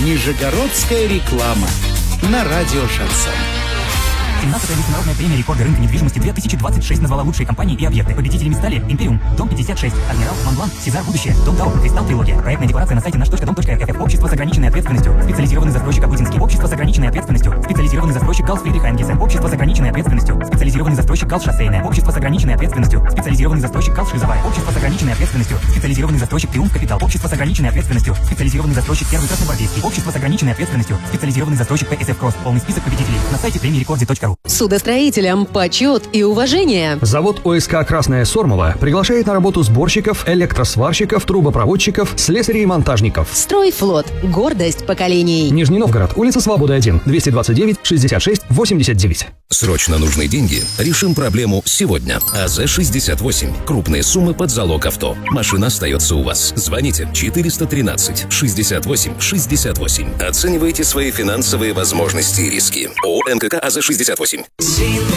Нижегородская реклама на радио «Шансон». 17-я международная премия рекорда рынка недвижимости 2026 назвала лучшие компании и объекты. Победителями стали Империум, Дом 56, Адмирал, Монблан, Сезар Будущее, Дом Тауэр, Кристалл Трилогия. Проектная декларация на сайте наш.дом.рф. Общество с ограниченной ответственностью. Специализированный застройщик Обыденский. Общество с ограниченной ответственностью. Специализированный застройщик Галс Фридрих Энгельсен. Общество с ограниченной ответственностью. Специализированный застройщик Галс Шоссейное. Общество с ограниченной ответственностью. Специализированный застройщик Галс Шизовая. Общество с ограниченной ответственностью. Специализированный застройщик Триумф Капитал. Общество с ограниченной ответственностью. Специализированный застройщик Первый Красногвардейский. Общество с ограниченной ответственностью. Специализированный застройщик ПСФ Кросс. Полный список победителей на сайте премиерекорде.ру. Судостроителям почет и уважение. Завод ОСК «Красная Сормова» приглашает на работу сборщиков, электросварщиков, трубопроводчиков, слесарей и монтажников. Стройфлот. Гордость поколений. Нижний Новгород, улица Свободы 1, 229 66 89. Срочно нужны деньги? Решим проблему сегодня. АЗ-68. Крупные суммы под залог авто. Машина остается у вас. Звоните 413 68 68. Оценивайте свои финансовые возможности и риски. ООО МКК АЗ-68.